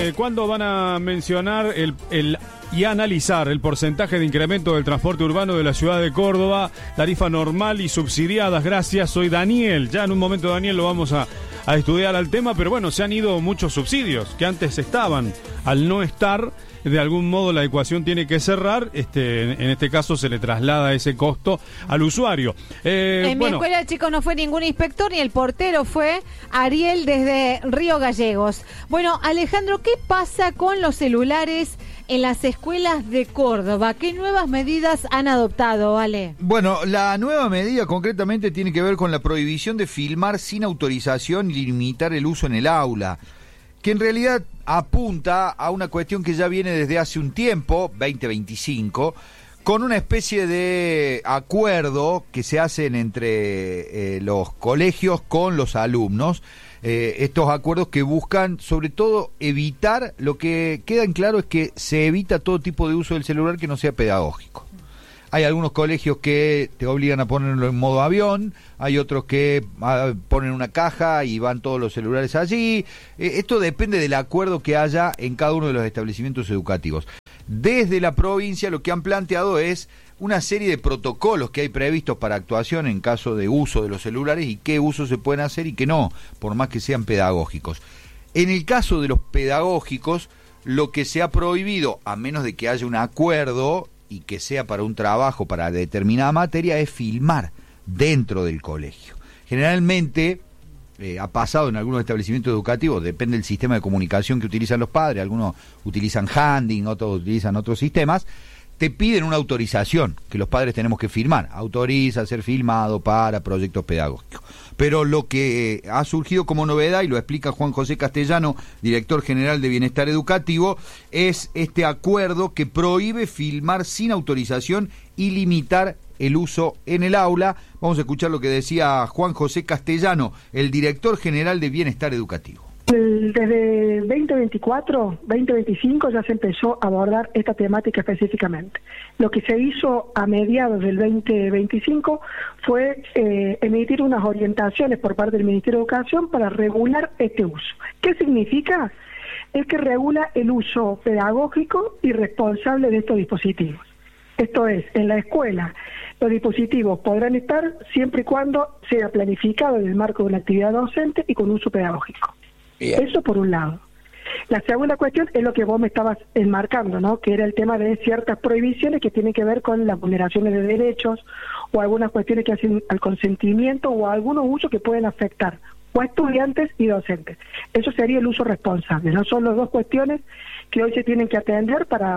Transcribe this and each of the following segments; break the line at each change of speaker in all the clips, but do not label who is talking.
¿Cuándo van a mencionar y analizar el porcentaje de incremento del transporte urbano de la ciudad de Córdoba? Tarifa normal y subsidiadas. Gracias, soy Daniel. Ya en un momento, Daniel, lo vamos a estudiar al tema, pero bueno, se han ido muchos subsidios que antes estaban. Al no estar, de algún modo la ecuación tiene que cerrar. En este caso se le traslada ese costo al usuario.
En mi escuela, chicos, no fue ningún inspector ni el portero, fue Ariel desde Río Gallegos. Bueno, Alejandro, ¿qué pasa con los celulares en las escuelas de Córdoba? ¿Qué nuevas medidas han adoptado, Ale?
Bueno, la nueva medida concretamente tiene que ver con la prohibición de filmar sin autorización y limitar el uso en el aula, que en realidad apunta a una cuestión que ya viene desde hace un tiempo, 2025, con una especie de acuerdo que se hacen entre los colegios con los alumnos. Estos acuerdos que buscan, sobre todo, evitar, lo que queda en claro es que se evita todo tipo de uso del celular que no sea pedagógico. Hay algunos colegios que te obligan a ponerlo en modo avión, hay otros que ponen una caja y van todos los celulares allí. Esto depende del acuerdo que haya en cada uno de los establecimientos educativos. Desde la provincia lo que han planteado es una serie de protocolos que hay previstos para actuación en caso de uso de los celulares y qué usos se pueden hacer y qué no, por más que sean pedagógicos. En el caso de los pedagógicos, lo que se ha prohibido, a menos de que haya un acuerdo y que sea para un trabajo, para determinada materia, es filmar dentro del colegio. Generalmente ha pasado en algunos establecimientos educativos, depende del sistema de comunicación que utilizan los padres, algunos utilizan Handing, otros utilizan otros sistemas, te piden una autorización que los padres tenemos que firmar, autoriza a ser filmado para proyectos pedagógicos. Pero lo que ha surgido como novedad, y lo explica Juan José Castellano, director general de Bienestar Educativo, es este acuerdo que prohíbe filmar sin autorización y limitar el uso en el aula. Vamos a escuchar lo que decía Juan José Castellano, el director general de Bienestar Educativo.
Desde 2024, 2025 ya se empezó a abordar esta temática específicamente. Lo que se hizo a mediados del 2025 fue emitir unas orientaciones por parte del Ministerio de Educación para regular este uso. ¿Qué significa? Es que regula el uso pedagógico y responsable de estos dispositivos. Esto es, en la escuela los dispositivos podrán estar siempre y cuando sea planificado en el marco de una actividad docente y con uso pedagógico. Bien. Eso por un lado. La segunda cuestión es lo que vos me estabas enmarcando, ¿no? Que era el tema de ciertas prohibiciones que tienen que ver con las vulneraciones de derechos o algunas cuestiones que hacen al consentimiento o a algunos usos que pueden afectar o a estudiantes y docentes. Eso sería el uso responsable, ¿no? Son las dos cuestiones que hoy se tienen que atender para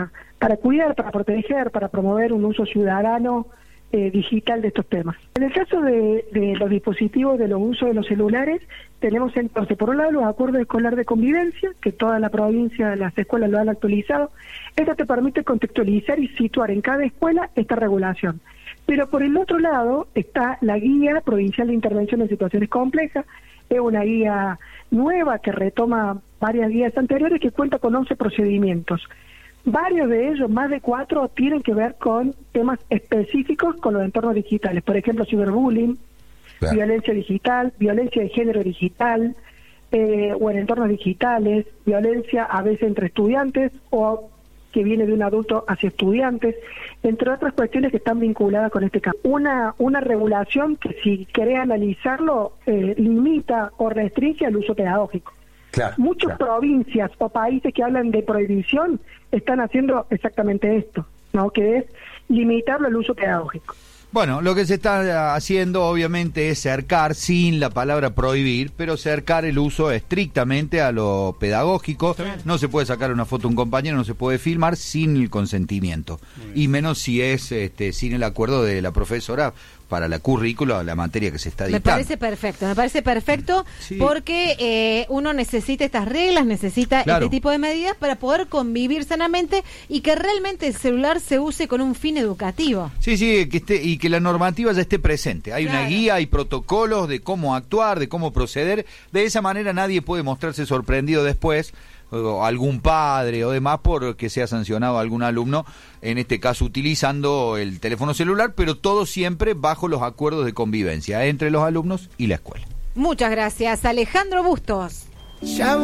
cuidar, para proteger, para promover un uso ciudadano digital de estos temas. En el caso de los dispositivos, de los usos de los celulares, tenemos entonces, por un lado, los acuerdos escolares de convivencia, que toda la provincia, las escuelas lo han actualizado. Esto te permite contextualizar y situar en cada escuela esta regulación. Pero por el otro lado está la Guía Provincial de Intervención en Situaciones Complejas. Es una guía nueva que retoma varias guías anteriores que cuenta con 11 procedimientos. Varios de ellos, más de 4, tienen que ver con temas específicos con los entornos digitales. Por ejemplo, ciberbullying, claro, violencia digital, violencia de género digital, o en entornos digitales, violencia a veces entre estudiantes o que viene de un adulto hacia estudiantes, entre otras cuestiones que están vinculadas con este campo. Una regulación que, si querés analizarlo, limita o restringe el uso pedagógico. Claro, muchas provincias o países que hablan de prohibición están haciendo exactamente esto, ¿no? Que es limitarlo al uso pedagógico.
Bueno, lo que se está haciendo obviamente es cercar, sin la palabra prohibir, pero cercar el uso estrictamente a lo pedagógico. No se puede sacar una foto a un compañero, no se puede filmar sin el consentimiento, y menos si es sin el acuerdo de la profesora para la currícula o la materia que se está dictando.
Me parece perfecto, sí, porque uno necesita estas reglas, necesita este tipo de medidas para poder convivir sanamente y que realmente el celular se use con un fin educativo.
Sí, que esté, y que la normativa ya esté presente. Hay una guía, hay protocolos de cómo actuar, de cómo proceder. De esa manera nadie puede mostrarse sorprendido después, o algún padre o demás, porque se ha sancionado a algún alumno, en este caso utilizando el teléfono celular, pero todo siempre bajo los acuerdos de convivencia entre los alumnos y la escuela.
Muchas gracias, Alejandro Bustos.